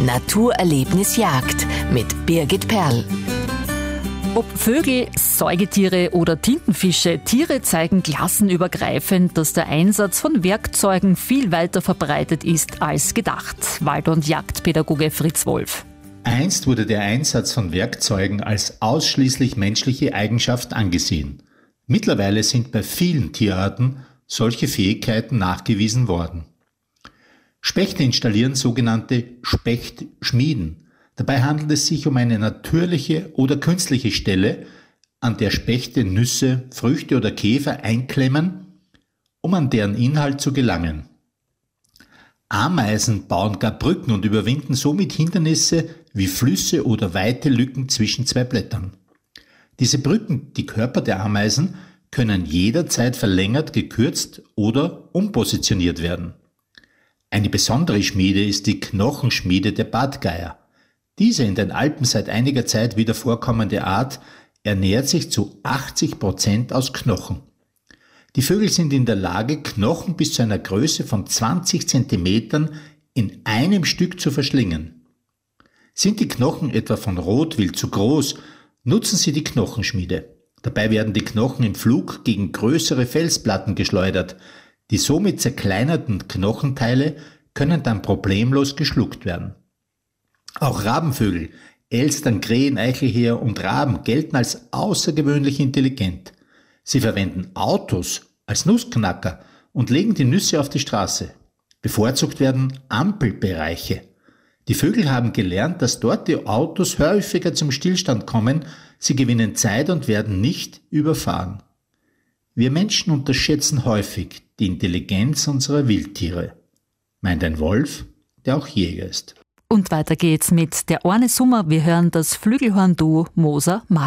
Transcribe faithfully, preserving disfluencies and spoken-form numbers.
Naturerlebnis Jagd mit Birgit Perl. Ob Vögel, Säugetiere oder Tintenfische, Tiere zeigen klassenübergreifend, dass der Einsatz von Werkzeugen viel weiter verbreitet ist als gedacht. Wald- und Jagdpädagoge Fritz Wolf. Einst wurde der Einsatz von Werkzeugen als ausschließlich menschliche Eigenschaft angesehen. Mittlerweile sind bei vielen Tierarten solche Fähigkeiten nachgewiesen worden. Spechte installieren sogenannte Spechtschmieden. Dabei handelt es sich um eine natürliche oder künstliche Stelle, an der Spechte Nüsse, Früchte oder Käfer einklemmen, um an deren Inhalt zu gelangen. Ameisen bauen gar Brücken und überwinden somit Hindernisse wie Flüsse oder weite Lücken zwischen zwei Blättern. Diese Brücken, die Körper der Ameisen, können jederzeit verlängert, gekürzt oder umpositioniert werden. Eine besondere Schmiede ist die Knochenschmiede der Bartgeier. Diese in den Alpen seit einiger Zeit wieder vorkommende Art ernährt sich zu achtzig Prozent aus Knochen. Die Vögel sind in der Lage, Knochen bis zu einer Größe von zwanzig Zentimetern in einem Stück zu verschlingen. Sind die Knochen etwa von Rotwild zu groß, nutzen sie die Knochenschmiede. Dabei werden die Knochen im Flug gegen größere Felsplatten geschleudert. Die somit zerkleinerten Knochenteile können dann problemlos geschluckt werden. Auch Rabenvögel, Elstern, Krähen, Eichelheer und Raben gelten als außergewöhnlich intelligent. Sie verwenden Autos als Nussknacker und legen die Nüsse auf die Straße. Bevorzugt werden Ampelbereiche. Die Vögel haben gelernt, dass dort die Autos häufiger zum Stillstand kommen, sie gewinnen Zeit und werden nicht überfahren. Wir Menschen unterschätzen häufig die Intelligenz unserer Wildtiere, meint ein Wolf, der auch Jäger ist. Und weiter geht's mit Der eine Summer. Wir hören das Flügelhorn-Duo Moser Martin.